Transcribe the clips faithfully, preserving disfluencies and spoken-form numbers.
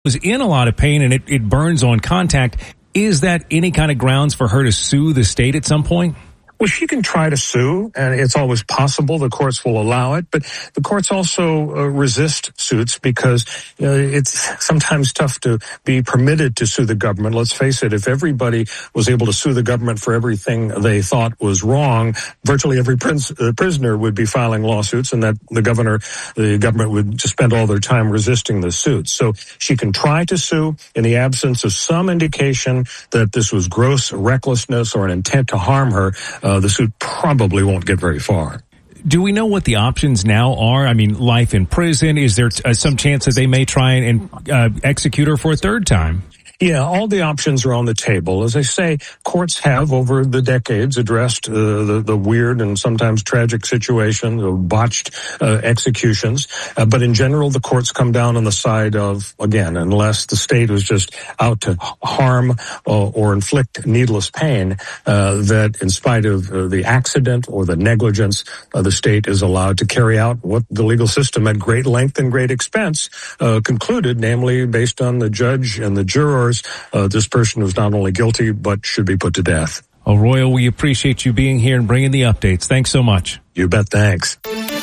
was in a lot of pain and it, it burns on contact. Is that any kind of grounds for her to sue the state at some point? Well, she can try to sue, and it's always possible. The courts will allow it, but the courts also uh, resist suits because uh, it's sometimes tough to be permitted to sue the government. Let's face it, if everybody was able to sue the government for everything they thought was wrong, virtually every prince, uh, prisoner would be filing lawsuits, and that the governor, the government would just spend all their time resisting the suits. So she can try to sue in the absence of some indication that this was gross recklessness or an intent to harm her. Uh, the suit probably won't get very far. Do we know what the options now are? I mean, life in prison. Is there uh, some chance that they may try and uh, execute her for a third time? Yeah, all the options are on the table. As I say, courts have over the decades addressed uh, the, the weird and sometimes tragic situation of botched uh, executions. Uh, but in general, the courts come down on the side of, again, unless the state was just out to harm uh, or inflict needless pain, uh, that in spite of uh, the accident or the negligence, uh, the state is allowed to carry out what the legal system at great length and great expense uh, concluded, namely based on the judge and the jurors. Uh, this person was not only guilty, but should be put to death. Oh, Royal, we appreciate you being here and bringing the updates. Thanks so much. You bet. Thanks.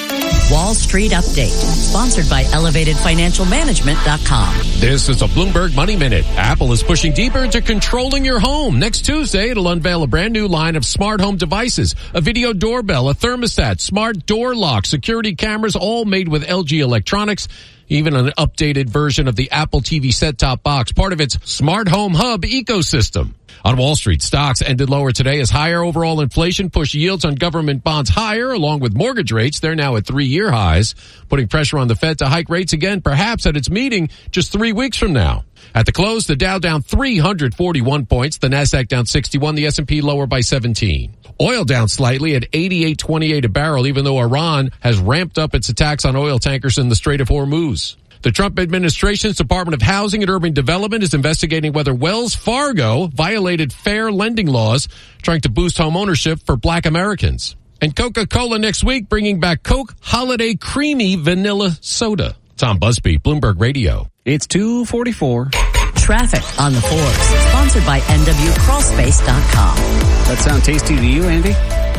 Wall Street Update, sponsored by elevated financial management dot com. This is a Bloomberg Money Minute. Apple is pushing deeper into controlling your home. Next Tuesday, it'll unveil a brand new line of smart home devices, a video doorbell, a thermostat, smart door lock, security cameras, all made with L G Electronics. Even an updated version of the Apple T V set-top box, part of its Smart Home Hub ecosystem. On Wall Street, stocks ended lower today as higher overall inflation pushed yields on government bonds higher, along with mortgage rates. They're now at three-year highs, putting pressure on the Fed to hike rates again, perhaps at its meeting just three weeks from now. At the close, the Dow down three hundred forty-one points, the Nasdaq down sixty-one, the S and P lower by seventeen. Oil down slightly at eighty-eight twenty-eight a barrel, even though Iran has ramped up its attacks on oil tankers in the Strait of Hormuz. The Trump administration's Department of Housing and Urban Development is investigating whether Wells Fargo violated fair lending laws, trying to boost home ownership for black Americans. And Coca-Cola next week bringing back Coke Holiday Creamy Vanilla Soda. Tom Busby, Bloomberg Radio. It's two forty-four. Traffic on the fours, sponsored by N W Crawl Space dot com. That sound tasty to you, Andy?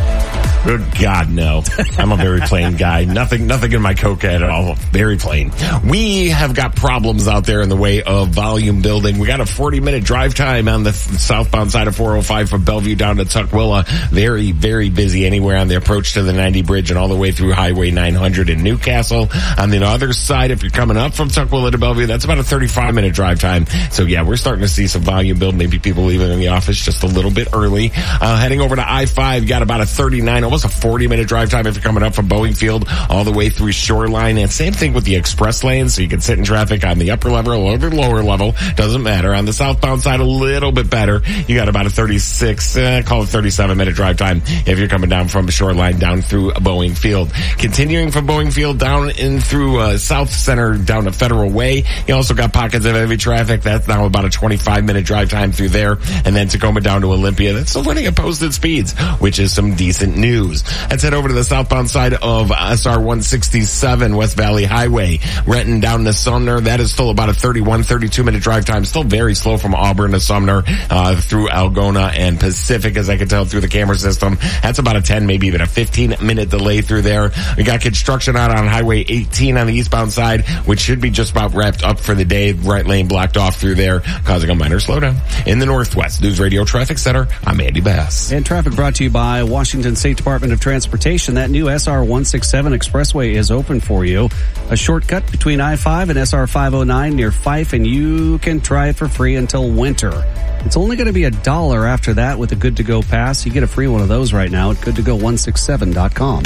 Good God, no. I'm a very plain guy. Nothing, nothing in my Coke at all. Very plain. We have got problems out there in the way of volume building. We got a forty minute drive time on the southbound side of four oh five from Bellevue down to Tukwila. Very, very busy anywhere on the approach to the ninety bridge and all the way through Highway nine hundred in Newcastle. On the other side, if you're coming up from Tukwila to Bellevue, that's about a thirty-five minute drive time. So yeah, we're starting to see some volume build. Maybe people leaving in the office just a little bit early. Uh, heading over to I five, got about a thirty-nine, almost a forty minute drive time if you're coming up from Boeing Field all the way through Shoreline. And same thing with the express lanes, so you can sit in traffic on the upper level or the lower level. Doesn't matter. On the southbound side, a little bit better. You got about a thirty-six, uh, call it thirty-seven minute drive time if you're coming down from Shoreline down through Boeing Field. Continuing from Boeing Field down in through uh, South Center down to Federal Way. You also got pockets of heavy traffic. That's now about a twenty-five minute drive time through there. And then Tacoma down to Olympia. That's still running at posted speeds, which is some decent news. Let's head over to the southbound side of S R one sixty-seven, West Valley Highway. Renton down to Sumner. That is still about a thirty-one, thirty-two minute drive time. Still very slow from Auburn to Sumner, uh, through Algona and Pacific, as I can tell through the camera system. That's about a ten, maybe even a fifteen minute delay through there. We got construction out on Highway eighteen on the eastbound side, which should be just about wrapped up for the day. Right lane blocked off through there, causing a minor slowdown. In the Northwest News Radio Traffic Center, I'm Andy Bass. And traffic brought to you by Washington State Department of Transportation. That new S R one sixty-seven expressway is open for you. A shortcut between I five and S R five oh nine near Fife, and you can try it for free until winter. It's only going to be a dollar after that with a Good to Go pass. You get a free one of those right now at good to go one sixty-seven dot com.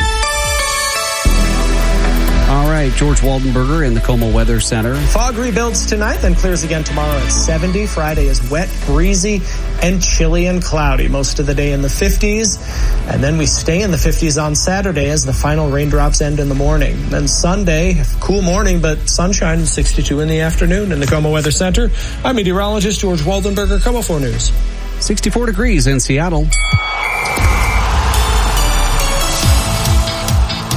All right, George Waldenberger in the Como Weather Center. Fog rebuilds tonight, then clears again tomorrow at seventy. Friday is wet, breezy, and chilly and cloudy. Most of the day in the fifties. And then we stay in the fifties on Saturday as the final raindrops end in the morning. Then Sunday, cool morning, but sunshine and sixty-two in the afternoon. In the Como Weather Center, I'm meteorologist George Waldenberger, Como four News. sixty-four degrees in Seattle.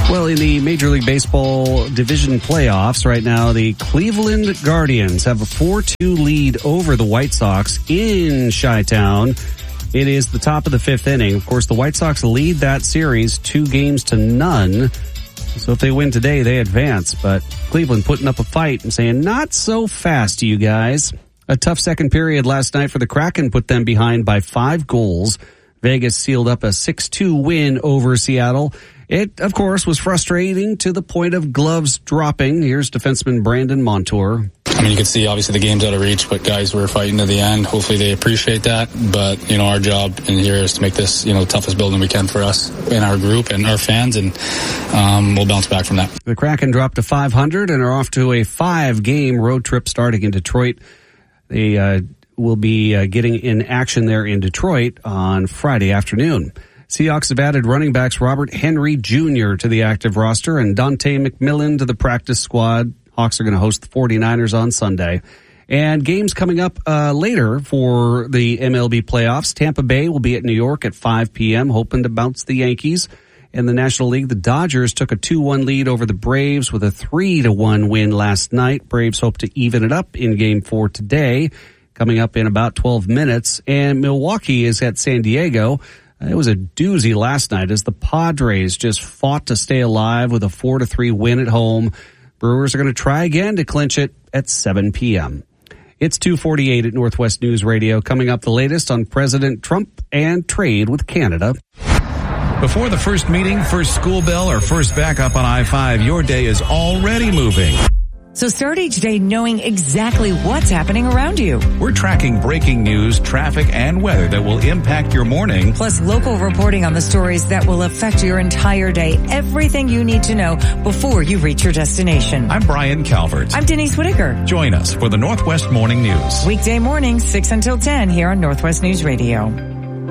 Well, in the Major League Baseball division playoffs right now, the Cleveland Guardians have a four two lead over the White Sox in Chi-Town. It is the top of the fifth inning. Of course, the White Sox lead that series two games to none. So if they win today, they advance. But Cleveland putting up a fight and saying, not so fast, you guys. A tough second period last night for the Kraken put them behind by five goals. Vegas sealed up a six two win over Seattle. It, of course, was frustrating to the point of gloves dropping. Here's defenseman Brandon Montour. I mean, you can see, obviously, the game's out of reach, but guys were fighting to the end. Hopefully they appreciate that. But, you know, our job in here is to make this, you know, the toughest building we can for us and our group and our fans, and um, we'll bounce back from that. The Kraken dropped to five hundred and are off to a five-game road trip starting in Detroit. They uh, will be uh, getting in action there in Detroit on Friday afternoon. Seahawks have added running backs Robert Henry Junior to the active roster and Dante McMillan to the practice squad. Hawks are going to host the 49ers on Sunday. And games coming up uh, later for the M L B playoffs. Tampa Bay will be at New York at five p.m., hoping to bounce the Yankees. In the National League, the Dodgers took a two one lead over the Braves with a three to one win last night. Braves hope to even it up in Game four today, coming up in about twelve minutes. And Milwaukee is at San Diego. It was a doozy last night as the Padres just fought to stay alive with a four to three win at home. Brewers are going to try again to clinch it at seven p.m. It's two forty-eight at Northwest News Radio. Coming up, the latest on President Trump and trade with Canada. Before the first meeting, first school bell, or first backup on I five, your day is already moving. So start each day knowing exactly what's happening around you. We're tracking breaking news, traffic, and weather that will impact your morning. Plus local reporting on the stories that will affect your entire day. Everything you need to know before you reach your destination. I'm Brian Calvert. I'm Denise Whitaker. Join us for the Northwest Morning News. Weekday mornings, six until ten here on Northwest News Radio.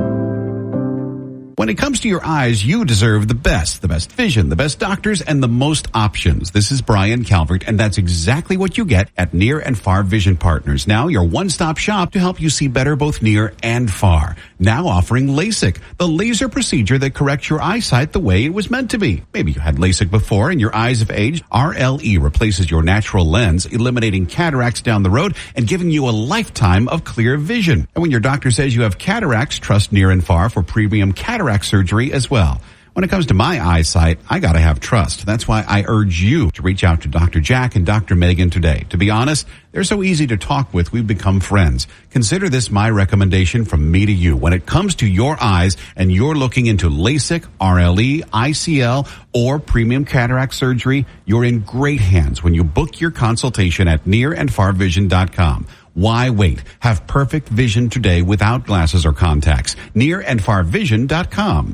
When it comes to your eyes, you deserve the best, the best vision, the best doctors, and the most options. This is Brian Calvert, and that's exactly what you get at Near and Far Vision Partners. Now your one-stop shop to help you see better both near and far. Now offering LASIK, the laser procedure that corrects your eyesight the way it was meant to be. Maybe you had LASIK before and your eyes have aged. R L E replaces your natural lens, eliminating cataracts down the road and giving you a lifetime of clear vision. And when your doctor says you have cataracts, trust Near and Far for premium cataract surgery as well. When it comes to my eyesight, I gotta have trust. That's why I urge you to reach out to Doctor Jack and Doctor Megan today. To be honest, they're so easy to talk with, we've become friends. Consider this my recommendation from me to you. When it comes to your eyes and you're looking into LASIK, R L E, I C L, or premium cataract surgery, you're in great hands when you book your consultation at near and far vision dot com. Why wait? Have perfect vision today without glasses or contacts. near and far vision dot com.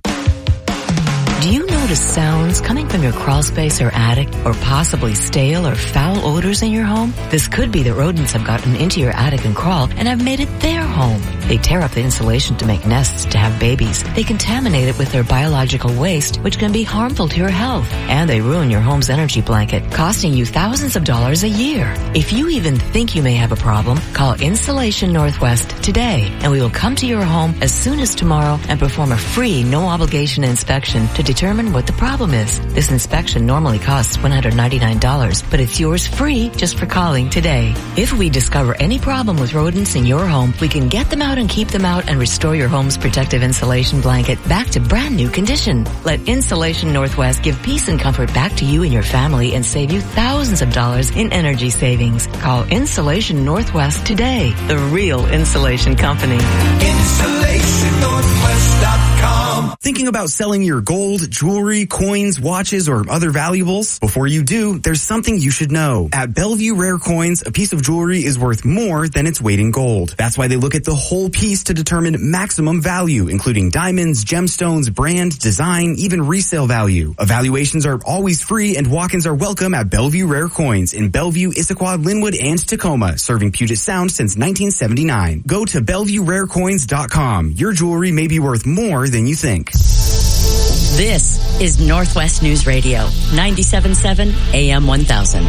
Do you notice sounds coming from your crawl space or attic, or possibly stale or foul odors in your home? This could be that rodents have gotten into your attic and crawl and have made it their home. They tear up the insulation to make nests to have babies. They contaminate it with their biological waste, which can be harmful to your health. And they ruin your home's energy blanket, costing you thousands of dollars a year. If you even think you may have a problem, call Insulation Northwest today, and we will come to your home as soon as tomorrow and perform a free, no-obligation inspection to determine what the problem is. This inspection normally costs one hundred ninety-nine dollars, but it's yours free just for calling today. If we discover any problem with rodents in your home, we can get them out and keep them out and restore your home's protective insulation blanket back to brand new condition. Let Insulation Northwest give peace and comfort back to you and your family and save you thousands of dollars in energy savings. Call Insulation Northwest today, the real insulation company. Insulation Northwest dot com. Thinking about selling your gold, jewelry, coins, watches, or other valuables? Before you do, there's something you should know. At Bellevue Rare Coins, a piece of jewelry is worth more than its weight in gold. That's why they look at the whole piece to determine maximum value, including diamonds, gemstones, brand, design, even resale value. Evaluations are always free and walk-ins are welcome at Bellevue Rare Coins in Bellevue, Issaquah, Linwood, and Tacoma, serving Puget Sound since nineteen seventy-nine. Go to Bellevue Rare Coins dot com. Your jewelry may be worth more than you think. This is Northwest News Radio, ninety-seven point seven A M one thousand.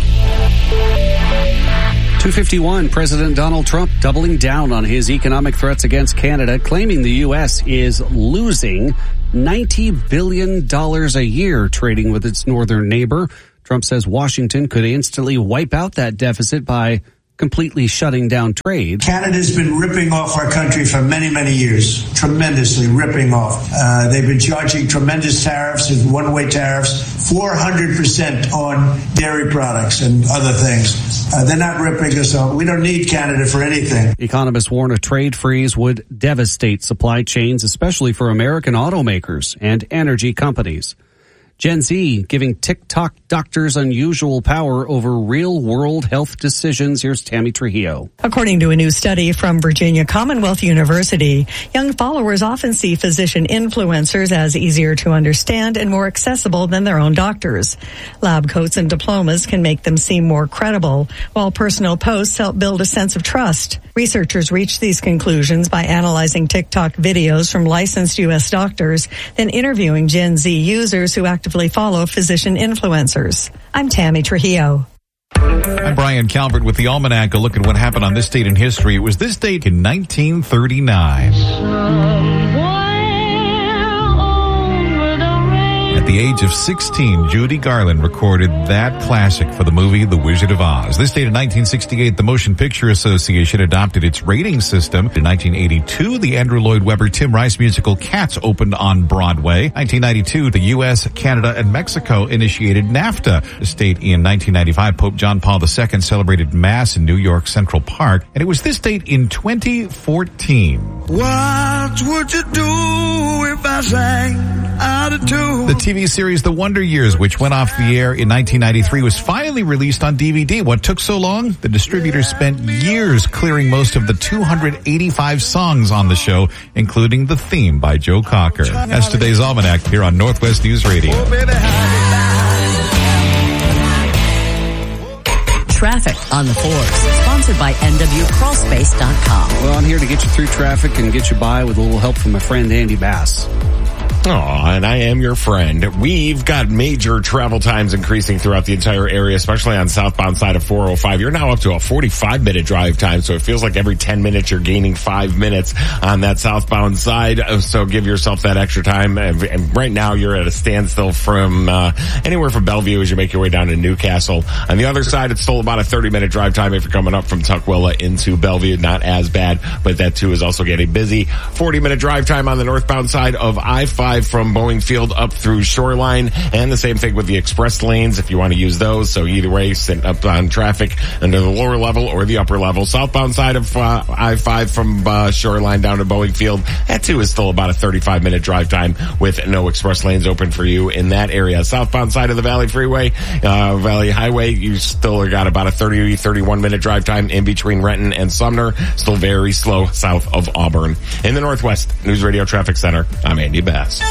two fifty-one, President Donald Trump doubling down on his economic threats against Canada, claiming the U S is losing ninety billion dollars a year trading with its northern neighbor. Trump says Washington could instantly wipe out that deficit by completely shutting down trade. Canada's been ripping off our country for many, many years, tremendously ripping off. Uh, they've been charging tremendous tariffs and one-way tariffs, four hundred percent on dairy products and other things. Uh, they're not ripping us off. We don't need Canada for anything. Economists warn a trade freeze would devastate supply chains, especially for American automakers and energy companies. Gen Z giving TikTok doctors unusual power over real-world health decisions. Here's Tammy Trujillo. According to a new study from Virginia Commonwealth University, young followers often see physician influencers as easier to understand and more accessible than their own doctors. Lab coats and diplomas can make them seem more credible, while personal posts help build a sense of trust. Researchers reached these conclusions by analyzing TikTok videos from licensed U S doctors, then interviewing Gen Z users who actively follow physician influencers. I'm Tammy Trujillo. I'm Brian Calvert with the Almanac. A look at what happened on this date in history. It was this date in nineteen thirty-nine. At the age of sixteen, Judy Garland recorded that classic for the movie The Wizard of Oz. This date in nineteen sixty-eight, the Motion Picture Association adopted its rating system. In nineteen eighty-two, the Andrew Lloyd Webber Tim Rice musical Cats opened on Broadway. nineteen ninety-two, the U S, Canada, and Mexico initiated NAFTA. This date in nineteen ninety-five, Pope John Paul the Second celebrated Mass in New York Central Park. And it was this date in twenty fourteen. What would you do if I sang out of tune? The T V series The Wonder Years, which went off the air in nineteen ninety-three, was finally released on D V D. What took so long? The distributors spent years clearing most of the two hundred eighty-five songs on the show, including the theme by Joe Cocker. That's today's Almanac here on Northwest News Radio. Traffic on the fours, sponsored by N W crawl space dot com. Well, I'm here to get you through traffic and get you by with a little help from my friend Andy Bass. Oh, and I am your friend. We've got major travel times increasing throughout the entire area, especially on southbound side of four oh five. You're now up to a forty-five minute drive time, so it feels like every ten minutes you're gaining five minutes on that southbound side. So give yourself that extra time. And right now you're at a standstill from uh, anywhere from Bellevue as you make your way down to Newcastle. On the other side, it's still about a thirty minute drive time if you're coming up from Tukwila into Bellevue. Not as bad, but that too is also getting busy. forty minute drive time on the northbound side of I five from Boeing Field up through Shoreline, and the same thing with the express lanes if you want to use those. So either way, sitting up on traffic under the lower level or the upper level. Southbound side of uh, I five from uh, Shoreline down to Boeing Field, that too is still about a thirty-five minute drive time with no express lanes open for you in that area. Southbound side of the Valley Freeway, uh, Valley Highway, you still got about a thirty, thirty-one minute drive time in between Renton and Sumner. Still very slow south of Auburn. In the Northwest News Radio Traffic Center, I'm Andy Bass.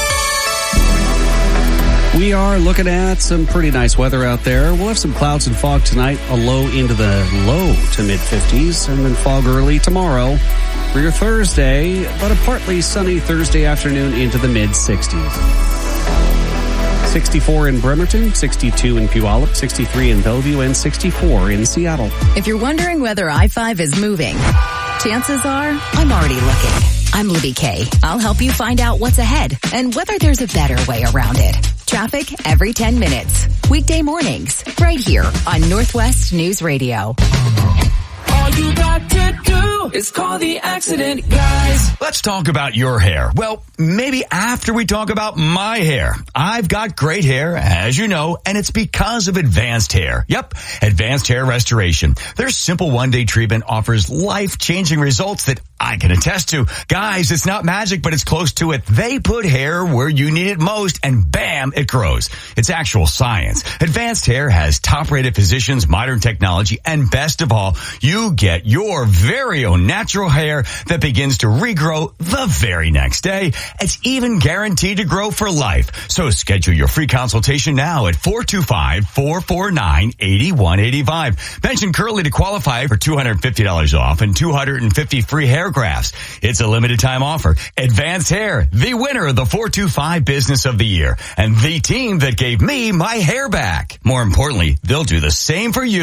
We are looking at some pretty nice weather out there. We'll have some clouds and fog tonight, a low into the low to mid fifties, and then fog early tomorrow for your Thursday, but a partly sunny Thursday afternoon into the mid sixties. sixty-four in Bremerton, sixty-two in Puyallup, sixty-three in Bellevue, and sixty-four in Seattle. If you're wondering whether I five is moving, chances are I'm already looking. I'm Libby Kay. I'll help you find out what's ahead and whether there's a better way around it. Traffic every ten minutes. Weekday mornings, right here on Northwest News Radio. All you got to do is call the accident guys. Let's talk about your hair. Well, maybe after we talk about my hair. I've got great hair, as you know, and it's because of Advanced Hair. Yep, Advanced Hair Restoration. Their simple one-day treatment offers life-changing results that I can attest to. Guys, it's not magic, but it's close to it. They put hair where you need it most, and bam, it grows. It's actual science. Advanced Hair has top-rated physicians, modern technology, and best of all, you get your very own natural hair that begins to regrow the very next day. It's even guaranteed to grow for life. So schedule your free consultation now at four two five, four four nine, eight one eight five. Mention Curly to qualify for two hundred fifty dollars off and two hundred fifty free hair grafts. It's a limited time offer. Advanced Hair, the winner of the four two five Business of the Year, and the team that gave me my hair back. More importantly, they'll do the same for you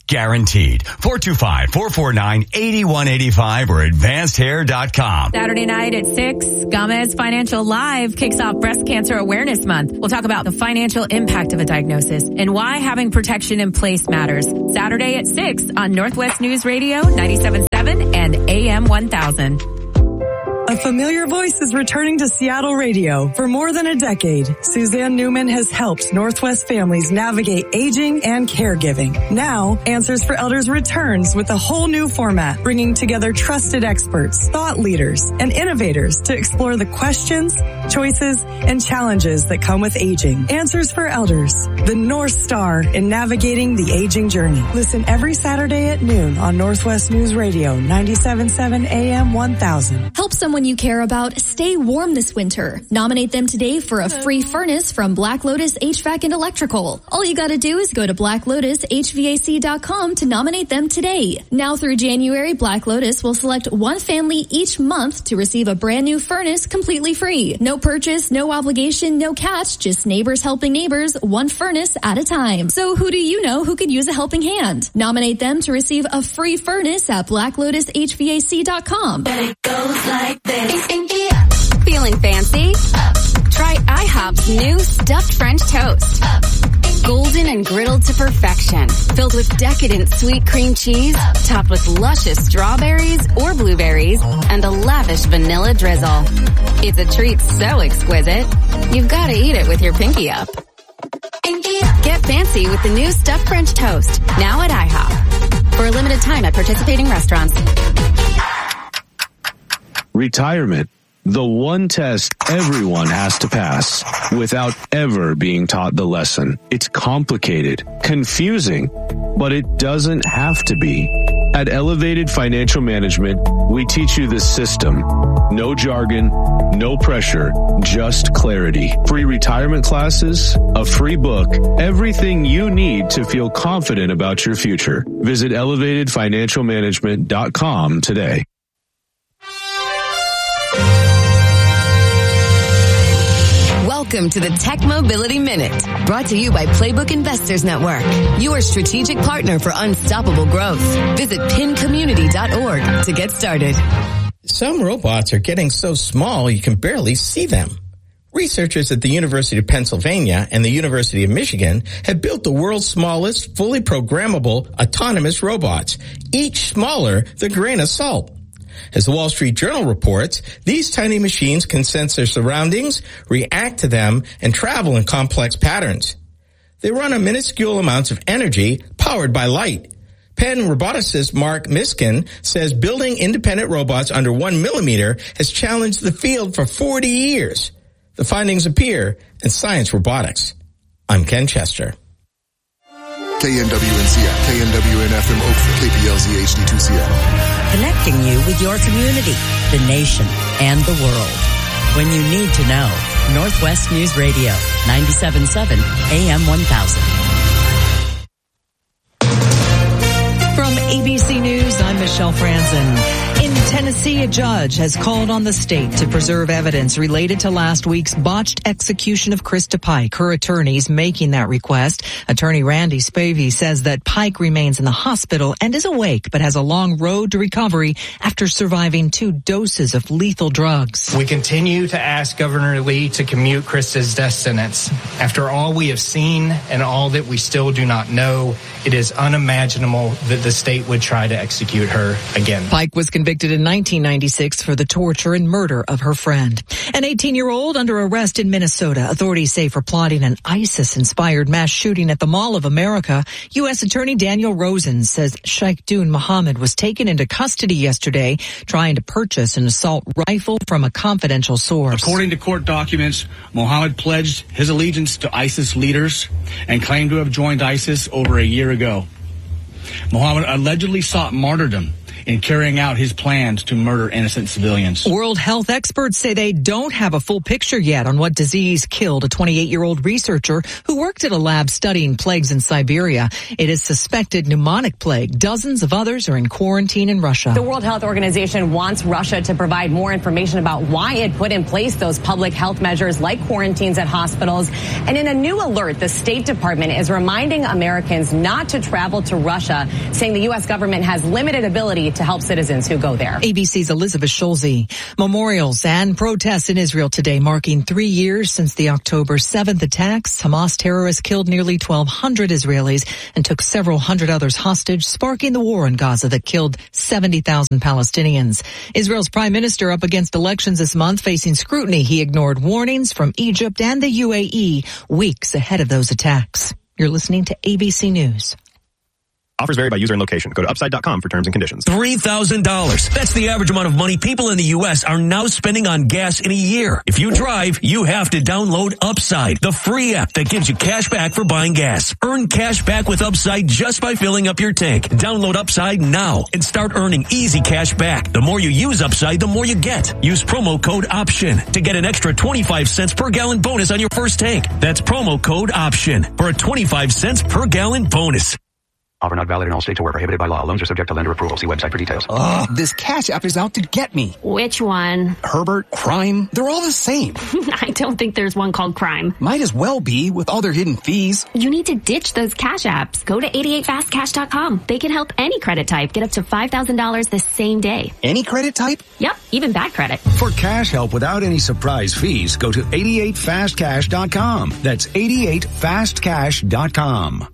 guaranteed. four two five, four four nine, eight one eight five or advanced hair dot com. Saturday night at six, Gamez Financial Live kicks off Breast Cancer Awareness Month. We'll talk about the financial impact of a diagnosis and why having protection in place matters. Saturday at six on Northwest News Radio, ninety-seven point seven and A M one thousand. A familiar voice is returning to Seattle radio. For more than a decade, Suzanne Newman has helped Northwest families navigate aging and caregiving. Now, Answers for Elders returns with a whole new format, bringing together trusted experts, thought leaders, and innovators to explore the questions, choices, and challenges that come with aging. Answers for Elders, the North Star in navigating the aging journey. Listen every Saturday at noon on Northwest News Radio, ninety-seven point seven A M one thousand. Help someone you care about stay warm this winter. Nominate them today for a free furnace from Black Lotus H V A C and Electrical. All you gotta do is go to black lotus h v a c dot com to nominate them today. Now through January, Black Lotus will select one family each month to receive a brand new furnace completely free. No purchase, no obligation, no catch, just neighbors helping neighbors, one furnace at a time. So who do you know who could use a helping hand? Nominate them to receive a free furnace at black lotus h v a c dot com. It goes like this. Feeling fancy? Try IHOP's new stuffed French toast. Golden and griddled to perfection. Filled with decadent sweet cream cheese, topped with luscious strawberries or blueberries, and a lavish vanilla drizzle. It's a treat so exquisite, you've got to eat it with your pinky up. Get fancy with the new stuffed French toast, now at IHOP. For a limited time at participating restaurants. Retirement. The one test everyone has to pass without ever being taught the lesson. It's complicated, confusing, but it doesn't have to be. At Elevated Financial Management, we teach you the system. No jargon, no pressure, just clarity. Free retirement classes, a free book, everything you need to feel confident about your future. Visit elevated financial management dot com today. Welcome to the Tech Mobility Minute, brought to you by Playbook Investors Network, your strategic partner for unstoppable growth. Visit pin community dot org to get started. Some robots are getting so small you can barely see them. Researchers at the University of Pennsylvania and the University of Michigan have built the world's smallest, fully programmable, autonomous robots, each smaller than a grain of salt. As the Wall Street Journal reports, these tiny machines can sense their surroundings, react to them, and travel in complex patterns. They run on minuscule amounts of energy powered by light. Penn roboticist Mark Miskin says building independent robots under one millimeter has challenged the field for forty years. The findings appear in Science Robotics. I'm Ken Chester. K N W N Seattle, K N W N F M Oakville, K P L Z H D two Seattle. Connecting you with your community, the nation, and the world. When you need to know, Northwest News Radio, ninety-seven point seven A M one thousand. From A B C News, I'm Michelle Franzen. In Tennessee, a judge has called on the state to preserve evidence related to last week's botched execution of Krista Pike. Her attorneys making that request. Attorney Randy Spavey says that Pike remains in the hospital and is awake, but has a long road to recovery after surviving two doses of lethal drugs. We continue to ask Governor Lee to commute Krista's death sentence. After all we have seen and all that we still do not know, it is unimaginable that the state would try to execute her again. Pike was convicted in nineteen ninety-six for the torture and murder of her friend. An eighteen-year-old under arrest in Minnesota. Authorities say for plotting an ISIS-inspired mass shooting at the Mall of America. U S Attorney Daniel Rosen says Sheikh Dun Mohammed was taken into custody yesterday trying to purchase an assault rifle from a confidential source. According to court documents, Mohammed pledged his allegiance to ISIS leaders and claimed to have joined ISIS over a year ago. Mohammed allegedly sought martyrdom in carrying out his plans to murder innocent civilians. World health experts say they don't have a full picture yet on what disease killed a twenty-eight-year-old researcher who worked at a lab studying plagues in Siberia. It is suspected pneumonic plague. Dozens of others are in quarantine in Russia. The World Health Organization wants Russia to provide more information about why it put in place those public health measures like quarantines at hospitals. And in a new alert, the State Department is reminding Americans not to travel to Russia, saying the U S government has limited ability to help citizens who go there. A B C's Elizabeth Schulze. Memorials and protests in Israel today marking three years since the October seventh attacks. Hamas terrorists killed nearly twelve hundred Israelis and took several hundred others hostage, sparking the war in Gaza that killed seventy thousand Palestinians. Israel's prime minister up against elections this month, facing scrutiny. He ignored warnings from Egypt and the U A E weeks ahead of those attacks. You're listening to A B C News. Offers vary by user and location. Go to upside dot com for terms and conditions. three thousand dollars. That's the average amount of money people in the U S are now spending on gas in a year. If you drive, you have to download Upside, the free app that gives you cash back for buying gas. Earn cash back with Upside just by filling up your tank. Download Upside now and start earning easy cash back. The more you use Upside, the more you get. Use promo code OPTION to get an extra twenty-five cents per gallon bonus on your first tank. That's promo code OPTION for a twenty-five cents per gallon bonus. Offer not valid in all states or where prohibited by law. Loans are subject to lender approval. See website for details. Ugh, this Cash App is out to get me. Which one? Herbert, Crime, they're all the same. I don't think there's one called Crime. Might as well be with all their hidden fees. You need to ditch those Cash Apps. Go to eighty-eight fast cash dot com. They can help any credit type get up to five thousand dollars the same day. Any credit type? Yep, even bad credit. For cash help without any surprise fees, go to eighty-eight fast cash dot com. That's eighty-eight fast cash dot com.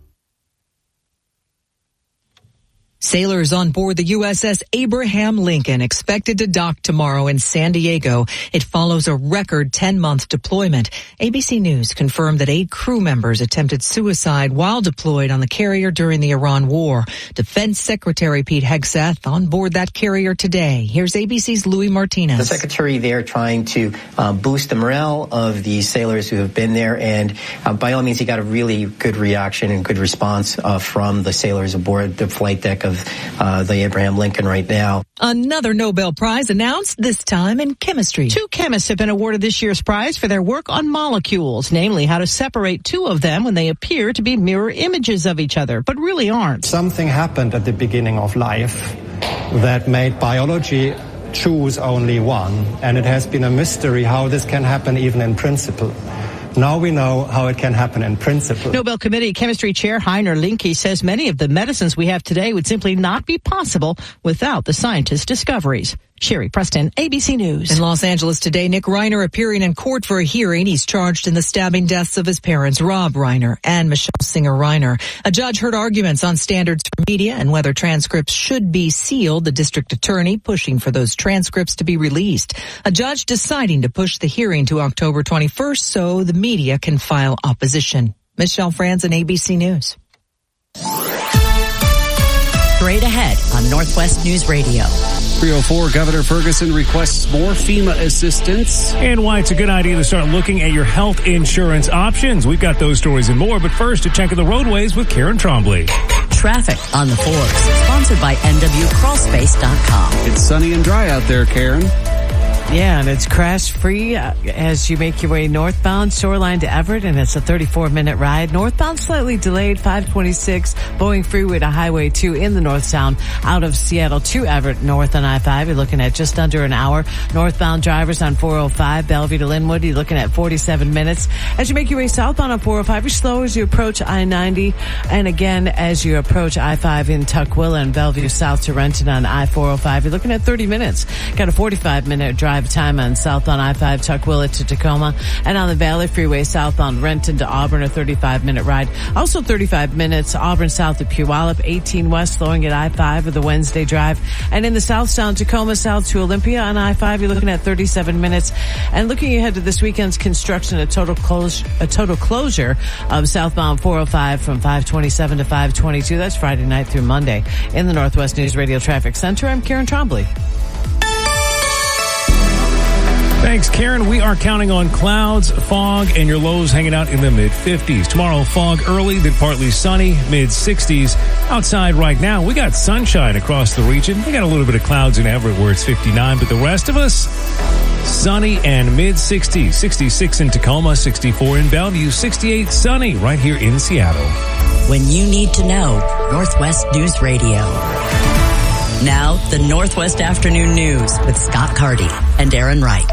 Sailors on board the U S S Abraham Lincoln expected to dock tomorrow in San Diego. It follows a record ten-month deployment. A B C News confirmed that eight crew members attempted suicide while deployed on the carrier during the Iran war. Defense Secretary Pete Hegseth on board that carrier today. Here's A B C's Louis Martinez. The Secretary there trying to uh, boost the morale of the sailors who have been there, and uh, by all means, he got a really good reaction and good response uh, from the sailors aboard the flight deck of Uh, the Abraham Lincoln right now. Another Nobel Prize announced, this time in chemistry. Two chemists have been awarded this year's prize for their work on molecules, namely how to separate two of them when they appear to be mirror images of each other, but really aren't. Something happened at the beginning of life that made biology choose only one, and it has been a mystery how this can happen even in principle. Now we know how it can happen in principle. Nobel Committee Chemistry Chair Heiner Linke says many of the medicines we have today would simply not be possible without the scientists' discoveries. Sherry Preston, A B C News. In Los Angeles today, Nick Reiner appearing in court for a hearing. He's charged in the stabbing deaths of his parents, Rob Reiner and Michelle Singer Reiner. A judge heard arguments on standards for media and whether transcripts should be sealed. The district attorney pushing for those transcripts to be released. A judge deciding to push the hearing to October twenty-first so the media can file opposition. Michelle Franzen, A B C News. Straight ahead on Northwest News Radio. three oh four, Governor Ferguson requests more FEMA assistance. And why it's a good idea to start looking at your health insurance options. We've got those stories and more, but first, a check of the roadways with Karen Trombley. Traffic on the fours, sponsored by N W crawl space dot com. It's sunny and dry out there, Karen. Yeah, and it's crash-free uh, as you make your way northbound, Shoreline to Everett, and it's a thirty-four minute ride. Northbound slightly delayed, five twenty-six, Boeing Freeway to Highway two in the north sound, out of Seattle to Everett, north on I five. You're looking at just under an hour. Northbound drivers on four oh five, Bellevue to Linwood, you're looking at forty-seven minutes. As you make your way southbound on four oh five, you're slow as you approach I ninety, and again, as you approach I five in Tukwila and Bellevue south to Renton on I four oh five, you're looking at thirty minutes. Got a forty-five minute drive time on southbound I five Tukwila to Tacoma, and on the Valley Freeway southbound Renton to Auburn, a thirty-five minute ride. Also thirty-five minutes Auburn south to Puyallup, eighteen west slowing at I five with the Wednesday drive, and in the southbound Tacoma south to Olympia on I five you're looking at thirty-seven minutes. And looking ahead to this weekend's construction, a total close a total closure of southbound four oh five from five twenty-seven to five twenty-two. That's Friday night through Monday. In the Northwest News Radio Traffic Center, I'm Karen Trombley. Thanks, Karen. We are counting on clouds, fog, and your lows hanging out in the mid-fifties. Tomorrow, fog early, then partly sunny, mid-sixties. Outside right now, we got sunshine across the region. We got a little bit of clouds in Everett where it's fifty-nine, but the rest of us, sunny and mid-sixties. sixty-six in Tacoma, sixty-four in Bellevue, sixty-eight sunny right here in Seattle. When you need to know, Northwest News Radio. Now, the Northwest Afternoon News with Scott Carty and Aaron Wright.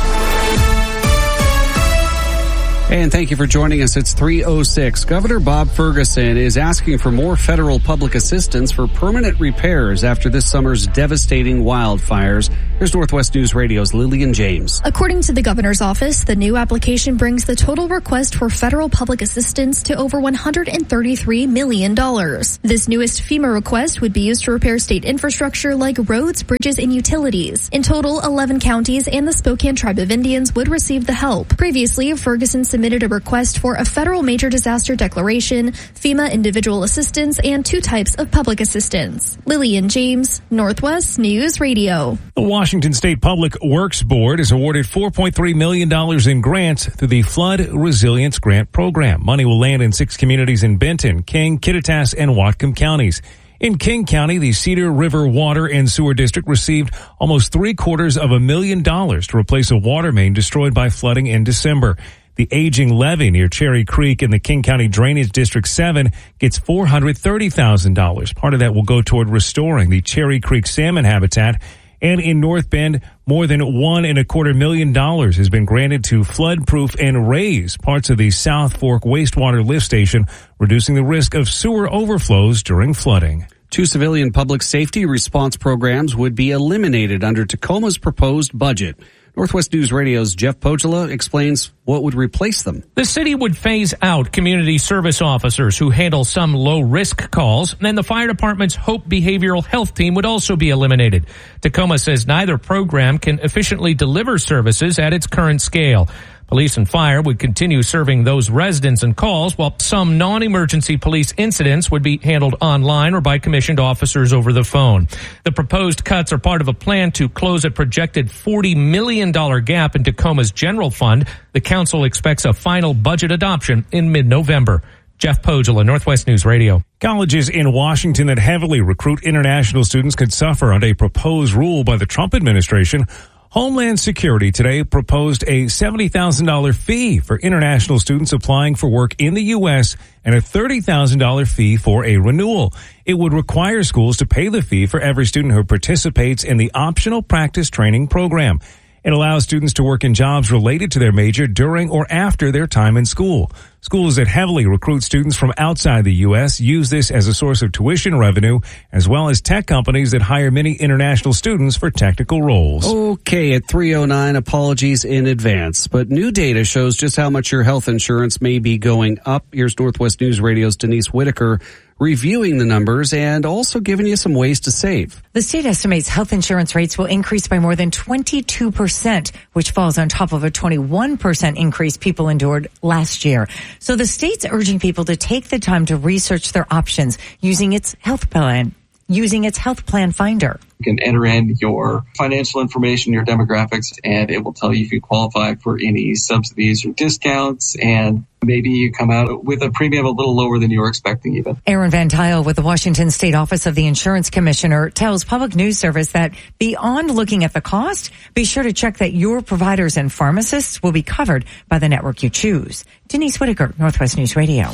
And thank you for joining us. It's three oh six. Governor Bob Ferguson is asking for more federal public assistance for permanent repairs after this summer's devastating wildfires. Here's Northwest News Radio's Lillian James. According to the governor's office, the new application brings the total request for federal public assistance to over one hundred thirty-three million dollars. This newest FEMA request would be used to repair state infrastructure like roads, bridges, and utilities. In total, eleven counties and the Spokane Tribe of Indians would receive the help. Previously, Ferguson submitted a request for a federal major disaster declaration, FEMA individual assistance, and two types of public assistance. Lillian James, Northwest News Radio. The Washington State Public Works Board is awarded four point three million dollars in grants through the Flood Resilience Grant Program. Money will land in six communities in Benton, King, Kittitas, and Whatcom counties. In King County, the Cedar River Water and Sewer District received almost three quarters of a million dollars to replace a water main destroyed by flooding in December. The aging levee near Cherry Creek in the King County Drainage District seven gets four hundred thirty thousand dollars. Part of that will go toward restoring the Cherry Creek salmon habitat. And in North Bend, more than one and a quarter million dollars has been granted to flood-proof and raise parts of the South Fork wastewater lift station, reducing the risk of sewer overflows during flooding. Two civilian public safety response programs would be eliminated under Tacoma's proposed budget. Northwest News Radio's Jeff Pogela explains what would replace them. The city would phase out community service officers who handle some low-risk calls, and the fire department's Hope Behavioral Health Team would also be eliminated. Tacoma says neither program can efficiently deliver services at its current scale. Police and fire would continue serving those residents and calls, while some non-emergency police incidents would be handled online or by commissioned officers over the phone. The proposed cuts are part of a plan to close a projected forty million dollars gap in Tacoma's general fund. The council expects a final budget adoption in mid-November. Jeff Pogela, Northwest News Radio. Colleges in Washington that heavily recruit international students could suffer under a proposed rule by the Trump administration. Homeland Security today proposed a seventy thousand dollars fee for international students applying for work in the U S and a thirty thousand dollars fee for a renewal. It would require schools to pay the fee for every student who participates in the optional practice training program. It allows students to work in jobs related to their major during or after their time in school. Schools that heavily recruit students from outside the U S use this as a source of tuition revenue, as well as tech companies that hire many international students for technical roles. Okay, at three oh nine, apologies in advance. But new data shows just how much your health insurance may be going up. Here's Northwest News Radio's Denise Whitaker reviewing the numbers and also giving you some ways to save. The state estimates health insurance rates will increase by more than twenty-two percent, which falls on top of a twenty-one percent increase people endured last year. So the state's urging people to take the time to research their options using its health plan, using its health plan finder. You can enter in your financial information, your demographics, and it will tell you if you qualify for any subsidies or discounts, and maybe you come out with a premium a little lower than you were expecting even. Aaron Van Tile with the Washington State Office of the Insurance Commissioner tells Public News Service that beyond looking at the cost, be sure to check that your providers and pharmacists will be covered by the network you choose. Denise Whitaker, Northwest News Radio.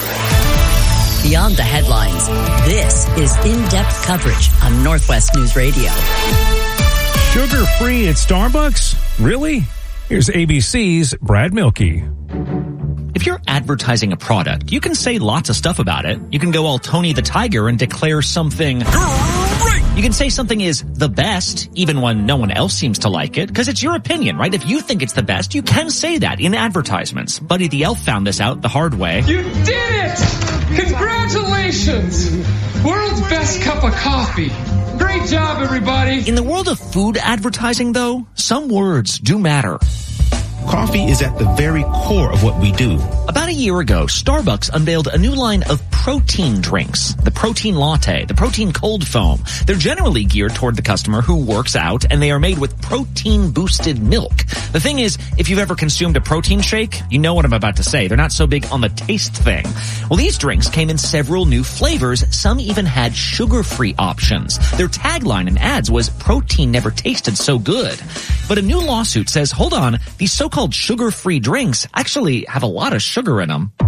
Beyond the headlines, this is in-depth coverage on Northwest News Radio. Sugar-free at Starbucks? Really? Here's A B C's Brad Milkey. If you're advertising a product, you can say lots of stuff about it. You can go all Tony the Tiger and declare something great. You can say something is the best, even when no one else seems to like it, because it's your opinion, right? If you think it's the best, you can say that in advertisements. Buddy the Elf found this out the hard way. You did it! Congratulations! World's best cup of coffee. Great job, everybody. In the world of food advertising, though, some words do matter. Coffee is at the very core of what we do. About a year ago, Starbucks unveiled a new line of protein drinks. The protein latte, the protein cold foam. They're generally geared toward the customer who works out, and they are made with protein-boosted milk. The thing is, if you've ever consumed a protein shake, you know what I'm about to say. They're not so big on the taste thing. Well, these drinks came in several new flavors. Some even had sugar-free options. Their tagline in ads was, "Protein never tasted so good." But a new lawsuit says, hold on, these so-called sugar-free drinks actually have a lot of sugar in them.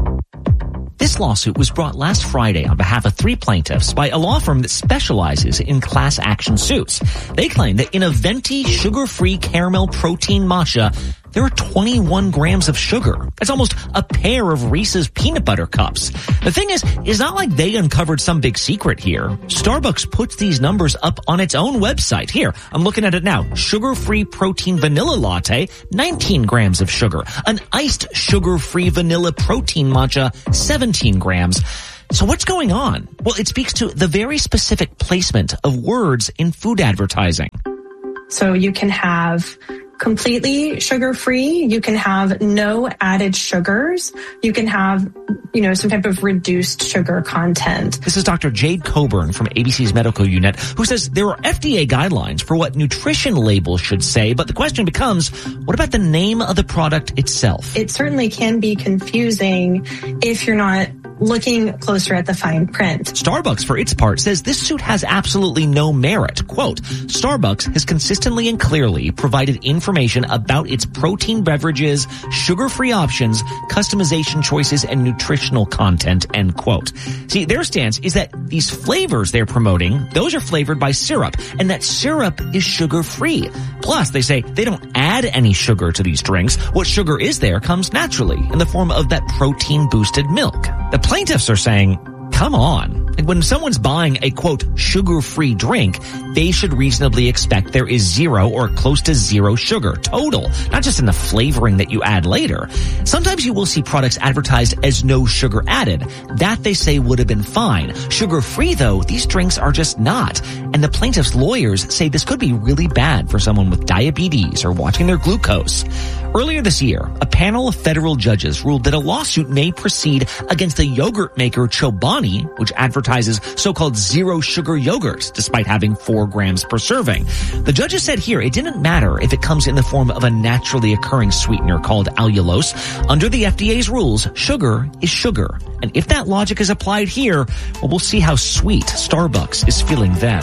This lawsuit was brought last Friday on behalf of three plaintiffs by a law firm that specializes in class action suits. They claim that in a venti sugar-free caramel protein matcha, there are twenty-one grams of sugar. That's almost a pair of Reese's peanut butter cups. The thing is, it's not like they uncovered some big secret here. Starbucks puts these numbers up on its own website. Here, I'm looking at it now. Sugar-free protein vanilla latte, nineteen grams of sugar. An iced sugar-free vanilla protein matcha, seventeen grams. So what's going on? Well, it speaks to the very specific placement of words in food advertising. So you can have completely sugar-free. You can have no added sugars. You can have, you know, some type of reduced sugar content. This is Doctor Jade Coburn from A B C's Medical Unit, who says there are F D A guidelines for what nutrition labels should say, but the question becomes, what about the name of the product itself? It certainly can be confusing if you're not looking closer at the fine print. Starbucks, for its part, says this suit has absolutely no merit. Quote, Starbucks has consistently and clearly provided information about its protein beverages, sugar-free options, customization choices, and nutritional content, end quote. See, their stance is that these flavors they're promoting, those are flavored by syrup, and that syrup is sugar-free. Plus, they say they don't add any sugar to these drinks. What sugar is there comes naturally in the form of that protein-boosted milk. The plaintiffs are saying, come on. When someone's buying a, quote, sugar-free drink, they should reasonably expect there is zero or close to zero sugar total, not just in the flavoring that you add later. Sometimes you will see products advertised as no sugar added. That, they say, would have been fine. Sugar-free, though, these drinks are just not. And the plaintiffs' lawyers say this could be really bad for someone with diabetes or watching their glucose. Earlier this year, a panel of federal judges ruled that a lawsuit may proceed against the yogurt maker Chobani, which advertises so-called zero-sugar yogurts, despite having four grams per serving. The judges said here it didn't matter if it comes in the form of a naturally occurring sweetener called allulose. Under the F D A's rules, sugar is sugar. And if that logic is applied here, well, we'll see how sweet Starbucks is feeling then.